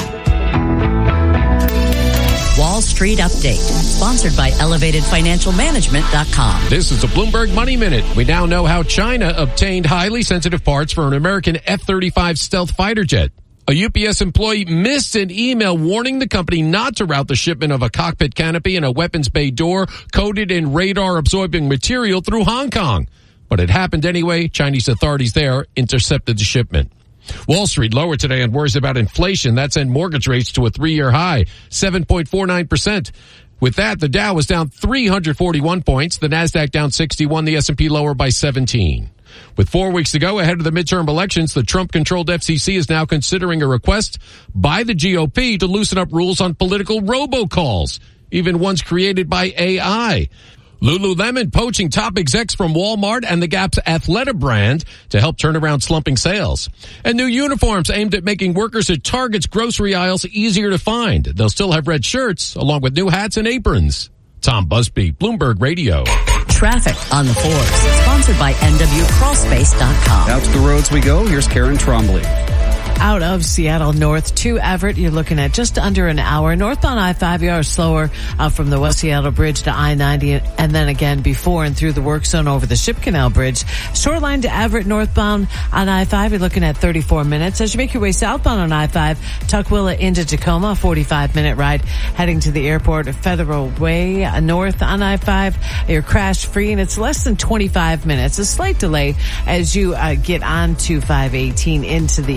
Wall Street Update, sponsored by elevated financial management dot com. This is a Bloomberg Money Minute. We now know how China obtained highly sensitive parts for an American F thirty-five stealth fighter jet. A U P S employee missed an email warning the company not to route the shipment of a cockpit canopy and a weapons bay door coated in radar-absorbing material through Hong Kong. But it happened anyway. Chinese authorities there intercepted the shipment. Wall Street lower today on worries about inflation. That sent mortgage rates to a three-year high, seven point four nine percent. With that, the Dow was down three hundred forty-one points, the Nasdaq down sixty-one, the S and P lower by seventeen. With four weeks to go ahead of the midterm elections, the Trump-controlled F C C is now considering a request by the G O P to loosen up rules on political robocalls, even ones created by A I. Lululemon poaching top execs from Walmart and the Gap's Athleta brand to help turn around slumping sales. And new uniforms aimed at making workers at Target's grocery aisles easier to find. They'll still have red shirts, along with new hats and aprons. Tom Busby, Bloomberg Radio. Traffic on the fours, sponsored by N W Crawl Space dot com. Out to the roads we go. Here's Karen Trombley. Out of Seattle north to Everett, you're looking at just under an hour. Northbound I five, you are slower uh, from the West Seattle Bridge to I ninety, and then again before and through the work zone over the Ship Canal Bridge. Shoreline to Everett, northbound on I five, you're looking at thirty-four minutes. As you make your way southbound on I five, Tukwila into Tacoma, forty-five minute ride. Heading to the airport, Federal Way uh, north on I five, you're crash free, and it's less than twenty-five minutes. A slight delay as you uh, get onto five eighteen into the airport.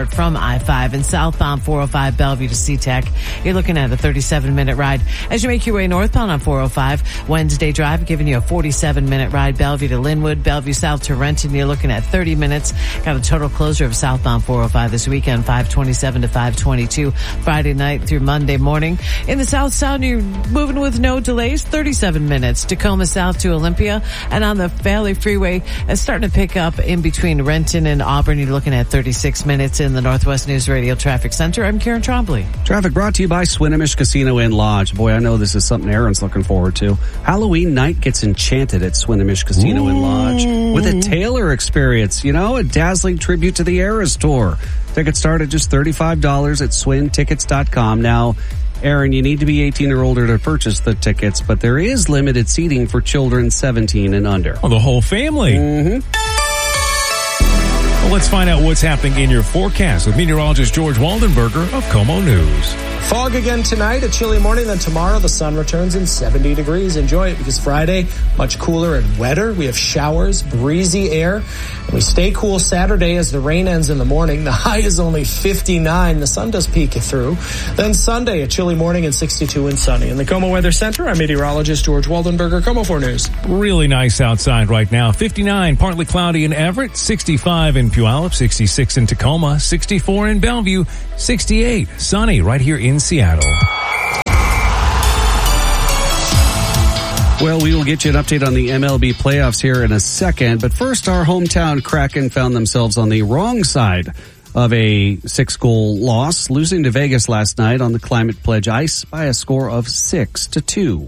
Northport from I five, and southbound four oh five Bellevue to SeaTac. You're looking at a thirty-seven minute ride. As you make your way northbound on four oh five, Wednesday Drive giving you a forty-seven minute ride. Bellevue to Linwood, Bellevue South to Renton. You're looking at thirty minutes. Got a total closure of southbound four oh five this weekend, five twenty-seven to five twenty-two, Friday night through Monday morning. In the South Sound, you're moving with no delays, thirty-seven minutes. Tacoma South to Olympia, and on the Valley Freeway, it's starting to pick up in between Renton and Auburn. You're looking at thirty-six minutes. In the Northwest News Radio Traffic Center, I'm Karen Trombley. Traffic brought to you by Swinomish Casino and Lodge. Boy, I know this is something Aaron's looking forward to. Halloween night gets enchanted at Swinomish Casino Ooh. and Lodge with a Taylor experience, you know, a dazzling tribute to the Eras Tour. Tickets start at just thirty-five dollars at swin tickets dot com. Now, Aaron, you need to be eighteen or older to purchase the tickets, but there is limited seating for children seventeen and under. Oh, the whole family. Mm-hmm. Well, let's find out what's happening in your forecast with meteorologist George Waldenberger of KOMO News. Fog again tonight, a chilly morning. Then tomorrow the sun returns in seventy degrees. Enjoy it because Friday, much cooler and wetter. We have showers, breezy air. And we stay cool Saturday as the rain ends in the morning. The high is only fifty-nine. The sun does peek through. Then Sunday, a chilly morning and sixty-two and sunny. In the KOMO Weather Center, I'm meteorologist George Waldenberger, KOMO four News. Really nice outside right now. fifty-nine, partly cloudy in Everett, sixty-five in Puyallup, sixty-six in Tacoma, sixty-four in Bellevue, sixty-eight sunny right here in Seattle. Well, we will get you an update on the M L B playoffs here in a second. But first, our hometown Kraken found themselves on the wrong side of a six-goal loss, losing to Vegas last night on the Climate Pledge ice by a score of six to two.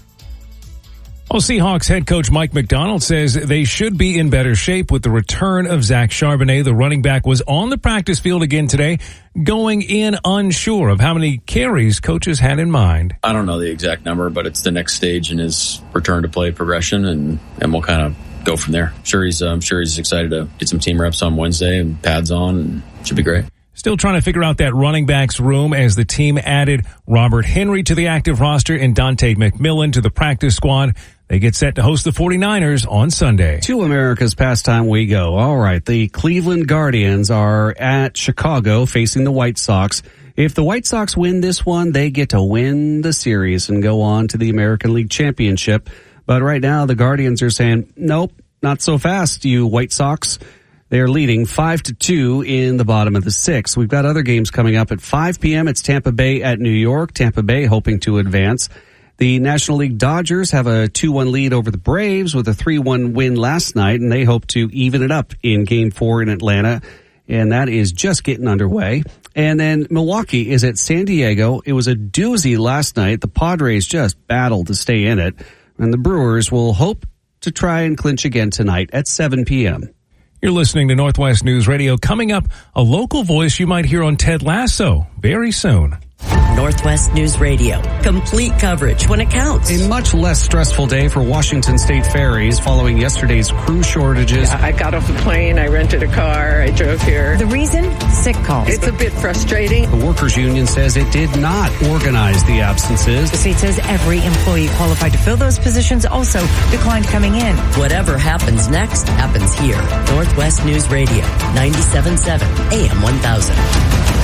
Well, Seahawks head coach Mike McDonald says they should be in better shape with the return of Zach Charbonnet. The running back was on the practice field again today, going in unsure of how many carries coaches had in mind. I don't know the exact number, but it's the next stage in his return to play progression, and, and we'll kind of go from there. Sure, he's I'm sure he's excited to get some team reps on Wednesday and pads on, and it should be great. Still trying to figure out that running backs room as the team added Robert Henry to the active roster and Dante McMillan to the practice squad. They get set to host the forty-niners on Sunday. To America's pastime we go. All right, the Cleveland Guardians are at Chicago facing the White Sox. If the White Sox win this one, they get to win the series and go on to the American League Championship. But right now, the Guardians are saying, nope, not so fast, you White Sox. They're leading five to two in the bottom of the sixth. We've got other games coming up at five p.m. It's Tampa Bay at New York. Tampa Bay hoping to advance. The National League Dodgers have a two one lead over the Braves with a three one win last night, and they hope to even it up in Game four in Atlanta, and that is just getting underway. And then Milwaukee is at San Diego. It was a doozy last night. The Padres just battled to stay in it, and the Brewers will hope to try and clinch again tonight at seven p.m. You're listening to Northwest News Radio. Coming up, a local voice you might hear on Ted Lasso very soon. Northwest News Radio. Complete coverage when it counts. A much less stressful day for Washington State ferries following yesterday's crew shortages. I got off the plane, I rented a car, I drove here. The reason? Sick calls. It's a bit frustrating. The workers' union says it did not organize the absences. The state says every employee qualified to fill those positions also declined coming in. Whatever happens next happens here. Northwest News Radio, ninety-seven point seven A M one thousand.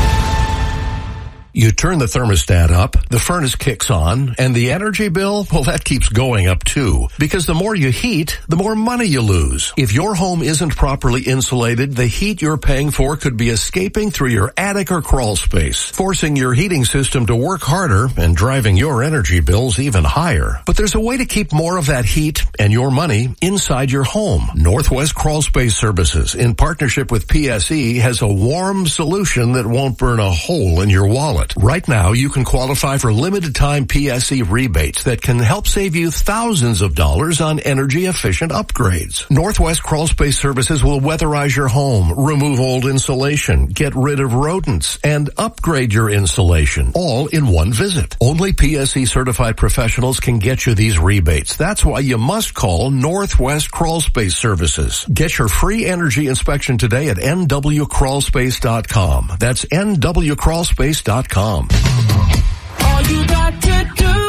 You turn the thermostat up, the furnace kicks on, and the energy bill, well, that keeps going up too. Because the more you heat, the more money you lose. If your home isn't properly insulated, the heat you're paying for could be escaping through your attic or crawl space, forcing your heating system to work harder and driving your energy bills even higher. But there's a way to keep more of that heat and your money inside your home. Northwest Crawl Space Services, in partnership with P S E, has a warm solution that won't burn a hole in your wallet. Right now, you can qualify for limited-time P S E rebates that can help save you thousands of dollars on energy-efficient upgrades. Northwest Crawl Space Services will weatherize your home, remove old insulation, get rid of rodents, and upgrade your insulation, all in one visit. Only P S E-certified professionals can get you these rebates. That's why you must call Northwest Crawl Space Services. Get your free energy inspection today at N W crawl space dot com. That's N W crawl space dot com. All you got to do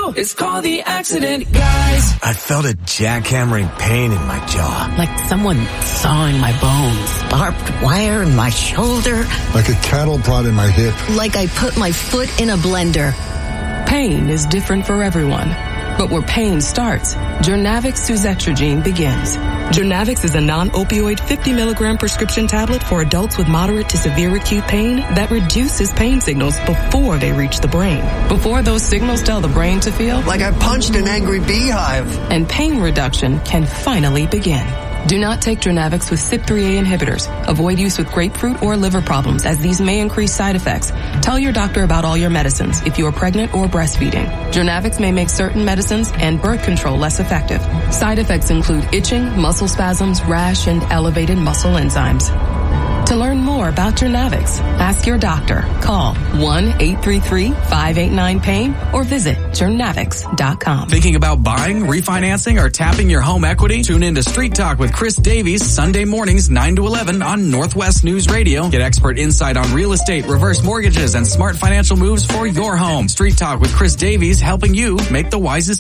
go. It's called the Accident Guys. I felt a jackhammering pain in my jaw. Like someone sawing my bones. Barbed wire in my shoulder. Like a cattle prod in my hip. Like I put my foot in a blender. Pain is different for everyone. But where pain starts, Journavx suzetrigine begins. Journavx is a non-opioid fifty milligram prescription tablet for adults with moderate to severe acute pain that reduces pain signals before they reach the brain. Before those signals tell the brain to feel like I punched an angry beehive. And pain reduction can finally begin. Do not take Journavx with C Y P three A inhibitors. Avoid use with grapefruit or liver problems, as these may increase side effects. Tell your doctor about all your medicines if you are pregnant or breastfeeding. Journavx may make certain medicines and birth control less effective. Side effects include itching, muscle spasms, rash, and elevated muscle enzymes. To learn more about Journavx, ask your doctor. Call one eight three three, five eight nine, pain or visit journavx dot com. Thinking about buying, refinancing, or tapping your home equity? Tune in to Street Talk with Chris Davies Sunday mornings nine to eleven on Northwest News Radio. Get expert insight on real estate, reverse mortgages, and smart financial moves for your home. Street Talk with Chris Davies, helping you make the wisest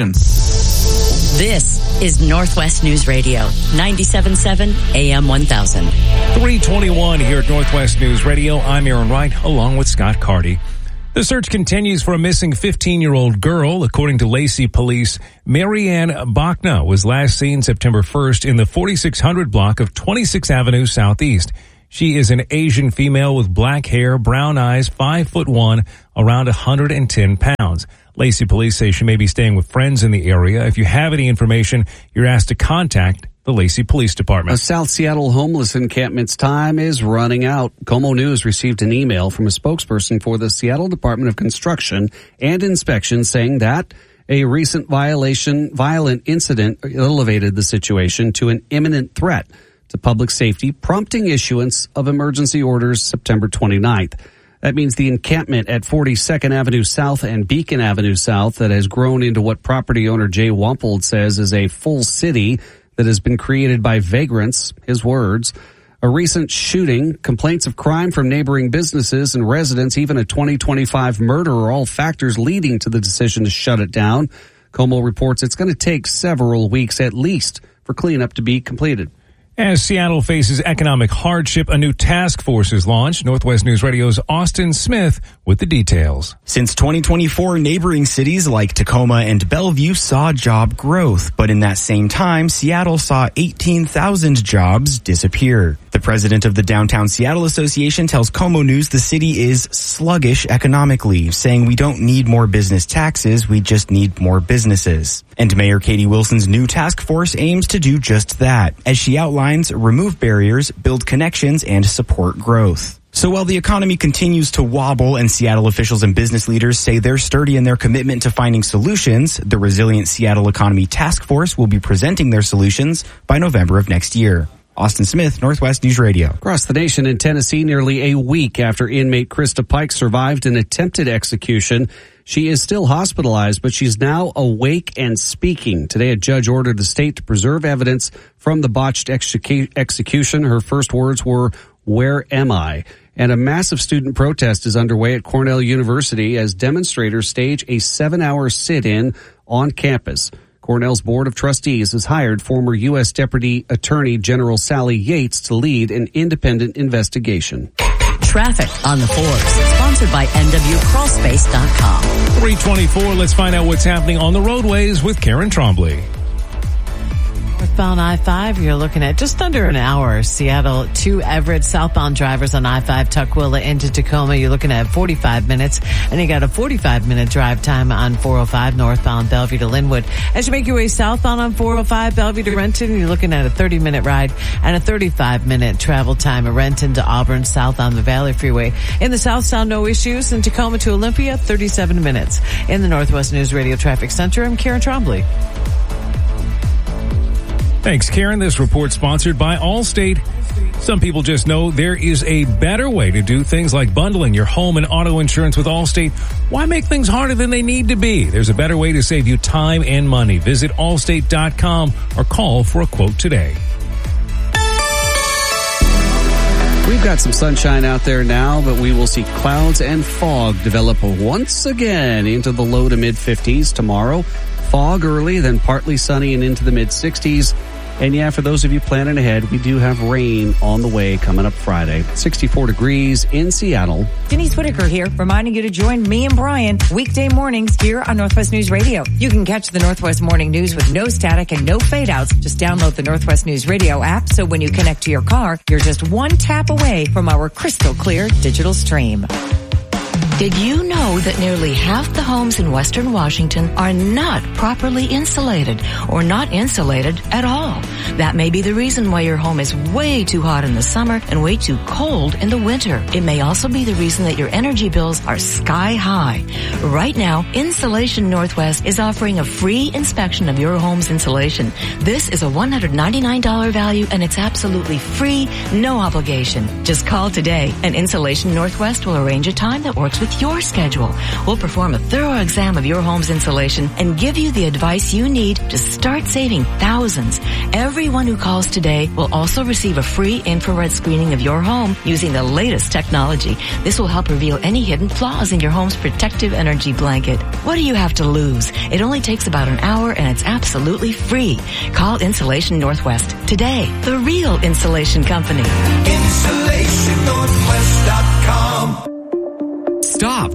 decisions. This is Northwest News Radio, ninety-seven point seven A M one thousand. three twenty-one here at Northwest News Radio. I'm Aaron Wright, along with Scott Carty. The search continues for a missing fifteen-year-old girl. According to Lacey Police, Marianne Bachna was last seen September first in the forty-six hundred block of twenty-sixth Avenue Southeast. She is an Asian female with black hair, brown eyes, five foot one, around one hundred ten pounds. Lacey Police say she may be staying with friends in the area. If you have any information, you're asked to contact the Lacey Police Department. A South Seattle homeless encampment's time is running out. Como News received an email from a spokesperson for the Seattle Department of Construction and Inspection saying that a recent violation, violent incident elevated the situation to an imminent threat to public safety, prompting issuance of emergency orders September twenty-ninth. That means the encampment at forty-second Avenue South and Beacon Avenue South that has grown into what property owner Jay Wampold says is a full city that has been created by vagrants, his words. A recent shooting, complaints of crime from neighboring businesses and residents, even a twenty twenty-five murder are all factors leading to the decision to shut it down. Como reports it's going to take several weeks at least for cleanup to be completed. As Seattle faces economic hardship, a new task force is launched. Northwest News Radio's Austin Smith with the details. Since twenty twenty-four, neighboring cities like Tacoma and Bellevue saw job growth. But in that same time, Seattle saw eighteen thousand jobs disappear. The president of the Downtown Seattle Association tells Como News the city is sluggish economically, saying we don't need more business taxes, we just need more businesses. And Mayor Katie Wilson's new task force aims to do just that, as she outlines remove barriers, build connections, and support growth. So while the economy continues to wobble and Seattle officials and business leaders say they're sturdy in their commitment to finding solutions, the Resilient Seattle Economy Task Force will be presenting their solutions by November of next year. Austin Smith, Northwest News Radio. Across the nation in Tennessee, nearly a week after inmate Krista Pike survived an attempted execution, she is still hospitalized, but she's now awake and speaking. Today, a judge ordered the state to preserve evidence from the botched execu- execution. Her first words were, "Where am I?" And a massive student protest is underway at Cornell University as demonstrators stage a seven-hour sit-in on campus. Cornell's Board of Trustees has hired former U S Deputy Attorney General Sally Yates to lead an independent investigation. Traffic on the fours, sponsored by N W Crawl Space dot com. three twenty-four, let's find out what's happening on the roadways with Karen Trombley. Northbound I five, you're looking at just under an hour. Seattle to Everett, southbound drivers on I five, Tukwila into Tacoma, you're looking at forty-five minutes. And you got a forty-five minute drive time on four oh five, northbound Bellevue to Linwood. As you make your way southbound on four oh five, Bellevue to Renton, you're looking at a thirty minute ride and a thirty-five minute travel time at Renton to Auburn, south on the Valley Freeway. In the south sound, no issues. In Tacoma to Olympia, thirty-seven minutes. In the Northwest News Radio Traffic Center, I'm Karen Trombley. Thanks, Karen. This report sponsored by Allstate. Some people just know there is a better way to do things like bundling your home and auto insurance with Allstate. Why make things harder than they need to be? There's a better way to save you time and money. Visit allstate dot com or call for a quote today. We've got some sunshine out there now, but we will see clouds and fog develop once again into the low to mid fifties tomorrow. Fog early, then partly sunny and into the mid sixties. And yeah, for those of you planning ahead, we do have rain on the way coming up Friday. sixty-four degrees in Seattle. Denise Whitaker here, reminding you to join me and Brian weekday mornings here on Northwest News Radio. You can catch the Northwest Morning News with no static and no fade outs. Just download the Northwest News Radio app, so when you connect to your car, you're just one tap away from our crystal clear digital stream. Did you know that nearly half the homes in Western Washington are not properly insulated or not insulated at all? That may be the reason why your home is way too hot in the summer and way too cold in the winter. It may also be the reason that your energy bills are sky high. Right now, Insulation Northwest is offering a free inspection of your home's insulation. This is a one hundred ninety-nine dollars value and it's absolutely free, no obligation. Just call today and Insulation Northwest will arrange a time that works with your schedule. We'll perform a thorough exam of your home's insulation and give you the advice you need to start saving thousands. Everyone who calls today will also receive a free infrared screening of your home using the latest technology. This will help reveal any hidden flaws in your home's protective energy blanket. What do you have to lose? It only takes about an hour and it's absolutely free. Call Insulation Northwest today, the real insulation company. Insulation Northwest dot com. Stop.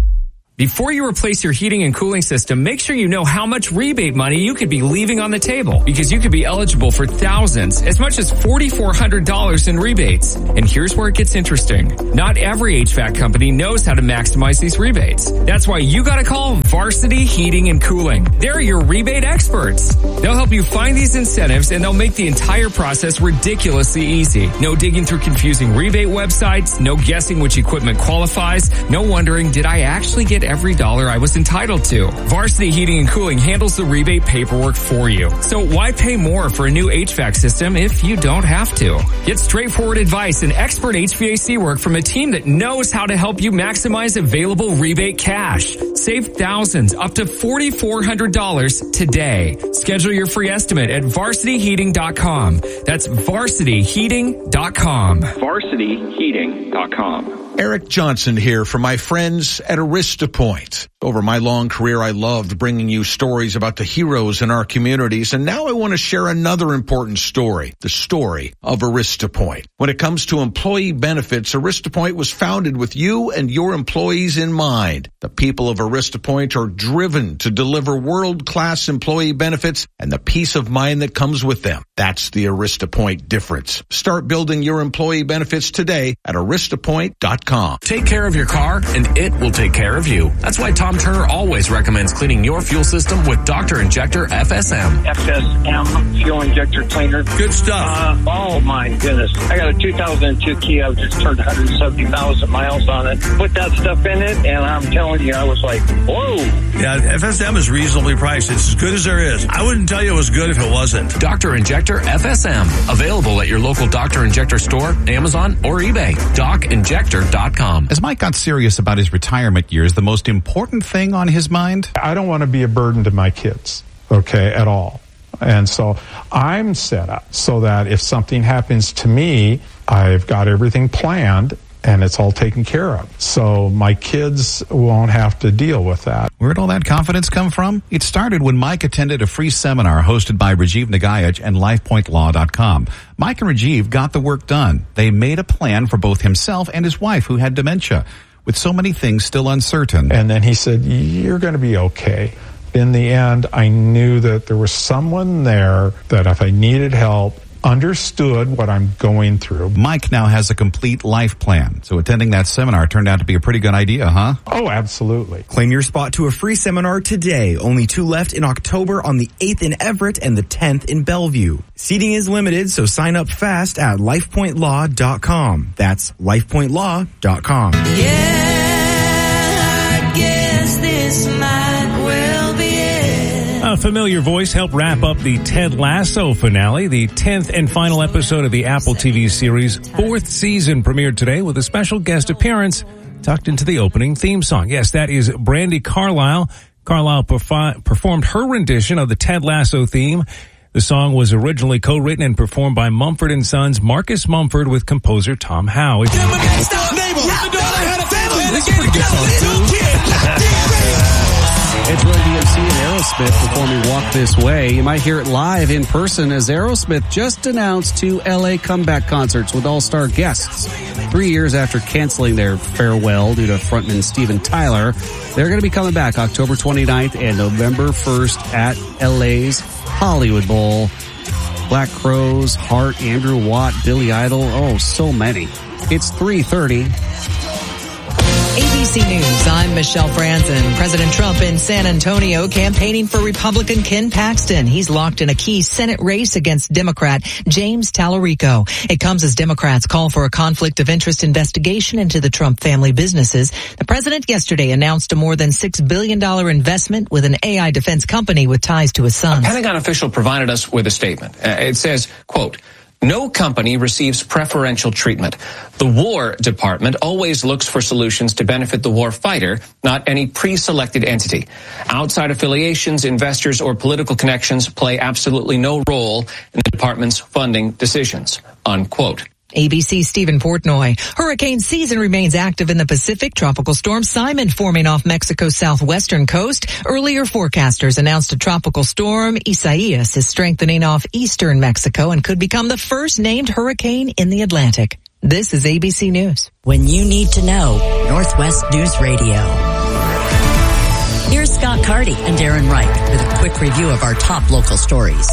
Before you replace your heating and cooling system, make sure you know how much rebate money you could be leaving on the table, because you could be eligible for thousands, as much as four thousand four hundred dollars in rebates. And here's where it gets interesting. Not every H V A C company knows how to maximize these rebates. That's why you gotta call Varsity Heating and Cooling. They're your rebate experts. They'll help you find these incentives and they'll make the entire process ridiculously easy. No digging through confusing rebate websites, no guessing which equipment qualifies, no wondering, did I actually get every dollar I was entitled to? Varsity Heating and Cooling handles the rebate paperwork for you. So why pay more for a new H V A C system if you don't have to? Get straightforward advice and expert H V A C work from a team that knows how to help you maximize available rebate cash. Save thousands, up to four thousand four hundred dollars today. Schedule your free estimate at varsity heating dot com. That's varsity heating dot com. varsity heating dot com. Eric Johnson here for my friends at AristaPoint. Over my long career, I loved bringing you stories about the heroes in our communities, and now I want to share another important story, the story of AristaPoint. When it comes to employee benefits, AristaPoint was founded with you and your employees in mind. The people of AristaPoint are driven to deliver world-class employee benefits and the peace of mind that comes with them. That's the AristaPoint difference. Start building your employee benefits today at arista point dot com. Take care of your car and it will take care of you. That's why Tom Turner always recommends cleaning your fuel system with Doctor Injector F S M. F S M fuel injector cleaner. Good stuff. Uh, oh my goodness. I got a two thousand two Kia. I just turned one hundred seventy thousand miles on it. Put that stuff in it and I'm telling you, I was like, whoa. Yeah, F S M is reasonably priced. It's as good as there is. I wouldn't tell you it was good if it wasn't. Doctor Injector F S M. Available at your local Doctor Injector store, Amazon, or eBay. doc injector dot com. As Mike got serious about his retirement years, the most important thing on his mind? I don't want to be a burden to my kids, okay, at all. And so I'm set up so that if something happens to me, I've got everything planned and it's all taken care of. So my kids won't have to deal with that. Where'd all that confidence come from? It started when Mike attended a free seminar hosted by Rajiv Nagayaj and life point law dot com. Mike and Rajiv got the work done. They made a plan for both himself and his wife, who had dementia, with so many things still uncertain. And then he said, you're going to be okay. In the end, I knew that there was someone there that if I needed help, understood what I'm going through. Mike now has a complete life plan, so attending that seminar turned out to be a pretty good idea, huh? Oh, absolutely. Claim your spot to a free seminar today. Only two left in October on the eighth in Everett and the tenth in Bellevue. Seating is limited, so sign up fast at life point law dot com. That's life point law dot com. Yeah, I guess this might well be it. A familiar voice helped wrap up the Ted Lasso finale. The tenth and final episode of the Apple T V series' fourth season premiered today with a special guest appearance tucked into the opening theme song. Yes, that is Brandi Carlile. Carlile perfi- performed her rendition of the Ted Lasso theme. The song was originally co-written and performed by Mumford and Sons Marcus Mumford with composer Tom Howe. It's, it's pretty good song too. It's Run D M C and Aerosmith performing Walk This Way. You might hear it live in person as Aerosmith just announced two L A comeback concerts with all-star guests. Three years after canceling their farewell due to frontman Steven Tyler, they're going to be coming back October twenty-ninth and November first at L A's Hollywood Bowl. Black Crowes, Hart, Andrew Watt, Billy Idol, oh, so many. It's three thirty. A B C News, I'm Michelle Franzen. President Trump in San Antonio campaigning for Republican Ken Paxton. He's locked in a key Senate race against Democrat James Tallarico. It comes as Democrats call for a conflict of interest investigation into the Trump family businesses. The president yesterday announced a more than six billion dollars investment with an A I defense company with ties to his sons. A Pentagon official provided us with a statement. Uh, it says, quote, "No company receives preferential treatment. The War Department always looks for solutions to benefit the war fighter, not any pre-selected entity. Outside affiliations, investors, or political connections play absolutely no role in the department's funding decisions." Unquote. A B C's Stephen Portnoy. Hurricane season remains active in the Pacific. Tropical storm Simon forming off Mexico's southwestern coast. Earlier forecasters announced a tropical storm, Isaias, is strengthening off eastern Mexico and could become the first named hurricane in the Atlantic. This is A B C News. When you need to know, Northwest News Radio. Here's Scott Carty and Darren Wright with a quick review of our top local stories.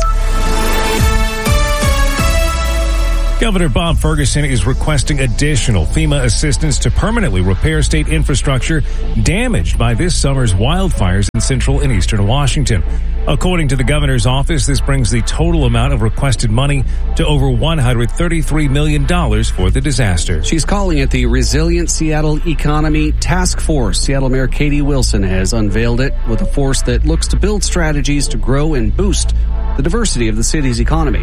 Governor Bob Ferguson is requesting additional FEMA assistance to permanently repair state infrastructure damaged by this summer's wildfires in central and eastern Washington. According to the governor's office, this brings the total amount of requested money to over one hundred thirty-three million dollars for the disaster. She's calling it the Resilient Seattle Economy Task Force. Seattle Mayor Katie Wilson has unveiled it with a force that looks to build strategies to grow and boost the diversity of the city's economy.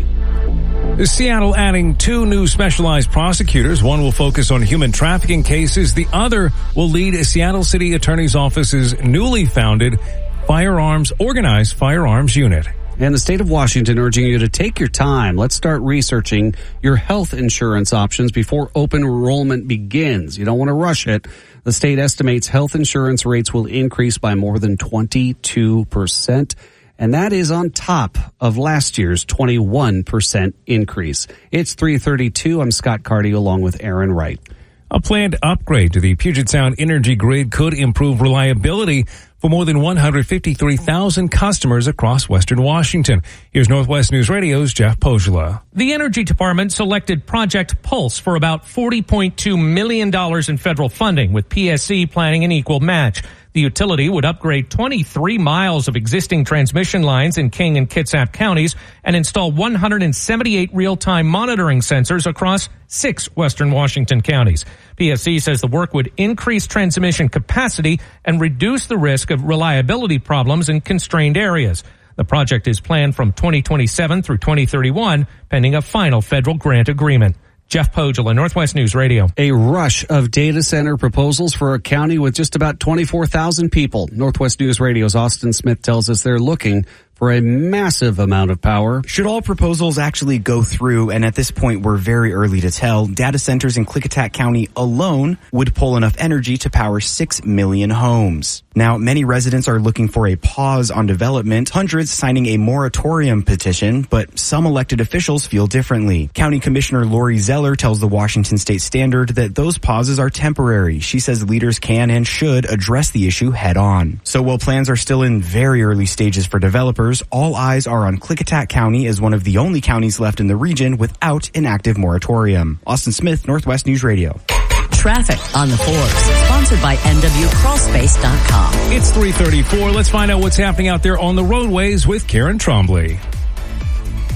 Seattle adding two new specialized prosecutors. One will focus on human trafficking cases. The other will lead a Seattle City Attorney's Office's newly founded Firearms Organized Firearms Unit. And the state of Washington urging you to take your time. Let's start researching your health insurance options before open enrollment begins. You don't want to rush it. The state estimates health insurance rates will increase by more than twenty-two percent. And that is on top of last year's twenty-one percent increase. It's three thirty-two. I'm Scott Carty along with Aaron Wright. A planned upgrade to the Puget Sound energy grid could improve reliability for more than one hundred fifty-three thousand customers across Western Washington. Here's Northwest News Radio's Jeff Poziola. The Energy Department selected Project Pulse for about forty point two million dollars in federal funding, with P S C planning an equal match. The utility would upgrade twenty-three miles of existing transmission lines in King and Kitsap counties and install one hundred seventy-eight real-time monitoring sensors across six Western Washington counties. P S C says the work would increase transmission capacity and reduce the risk of reliability problems in constrained areas. The project is planned from twenty twenty-seven through twenty thirty-one, pending a final federal grant agreement. Jeff Poziola, Northwest News Radio. A rush of data center proposals for a county with just about twenty-four thousand people. Northwest News Radio's Austin Smith tells us they're looking for a massive amount of power. Should all proposals actually go through, and at this point we're very early to tell, data centers in Klickitat County alone would pull enough energy to power six million homes. Now, many residents are looking for a pause on development, hundreds signing a moratorium petition, but some elected officials feel differently. County Commissioner Lori Zeller tells the Washington State Standard that those pauses are temporary. She says leaders can and should address the issue head on. So while plans are still in very early stages for developers, all eyes are on Klickitat County as one of the only counties left in the region without an active moratorium. Austin Smith, Northwest News Radio. Traffic on the fours, sponsored by N W Crawl Space dot com. It's three thirty-four. Let's find out what's happening out there on the roadways with Karen Trombley.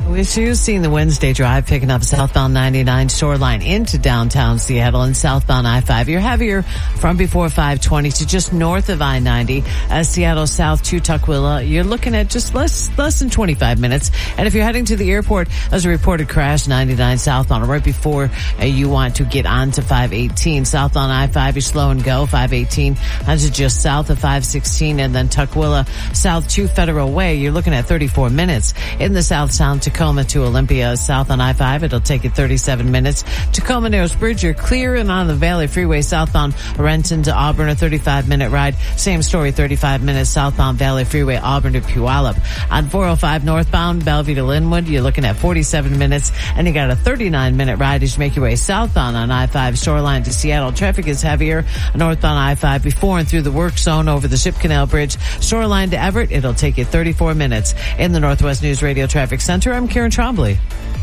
We see seeing the Wednesday drive picking up southbound ninety-nine Shoreline into downtown Seattle and southbound I five. You're heavier from before five twenty to just north of I ninety. Uh, Seattle south to Tukwila, you're looking at just less less than twenty-five minutes. And if you're heading to the airport, there's a reported crash ninety-nine southbound right before uh, you want to get onto five eighteen. Southbound I five, you're slow and go. five eighteen onto just south of five sixteen, and then Tukwila south to Federal Way. You're looking at thirty-four minutes. In the south sound, Tacoma to Olympia south on I five, it'll take you thirty-seven minutes. Tacoma Narrows Bridge, you're clear, and on the Valley Freeway southbound Renton to Auburn, a thirty-five minute ride. Same story, thirty-five minutes southbound Valley Freeway Auburn to Puyallup. On four oh five northbound Bellevue to Linwood, you're looking at forty-seven minutes, and you got a thirty-nine minute ride as you make your way southbound on I five Shoreline to Seattle. Traffic is heavier northbound I five before and through the work zone over the Ship Canal Bridge. Shoreline to Everett, it'll take you thirty-four minutes. In the Northwest News Radio Traffic Center, I'm Karen Trombley.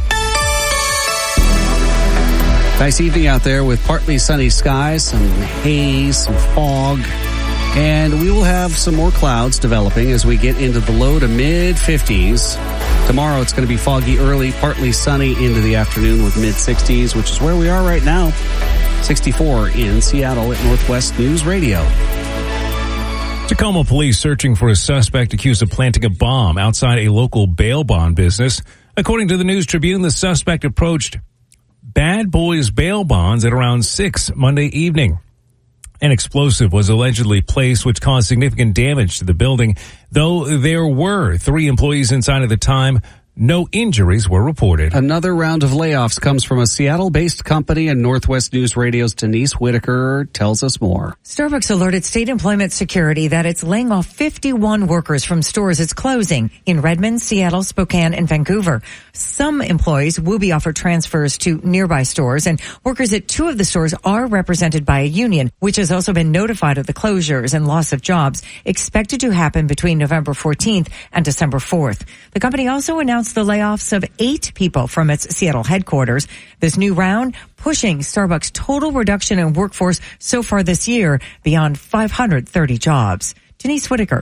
Nice evening out there with partly sunny skies, some haze, some fog, and we will have some more clouds developing as we get into the low to mid fifties. Tomorrow it's going to be foggy early, partly sunny into the afternoon with mid sixties, which is where we are right now. sixty-four in Seattle at Northwest News Radio. Tacoma police searching for a suspect accused of planting a bomb outside a local bail bond business. According to the News Tribune, the suspect approached Bad Boys Bail Bonds at around six Monday evening. An explosive was allegedly placed, which caused significant damage to the building. Though there were three employees inside at the time, no injuries were reported. Another round of layoffs comes from a Seattle-based company, and Northwest News Radio's Denise Whitaker tells us more. Starbucks alerted State Employment Security that it's laying off fifty-one workers from stores it's closing in Redmond, Seattle, Spokane, and Vancouver. Some employees will be offered transfers to nearby stores, and workers at two of the stores are represented by a union, which has also been notified of the closures and loss of jobs expected to happen between November fourteenth and December fourth. The company also announced the layoffs of eight people from its Seattle headquarters. This new round pushing Starbucks' total reduction in workforce so far this year beyond five hundred thirty jobs. Denise Whitaker,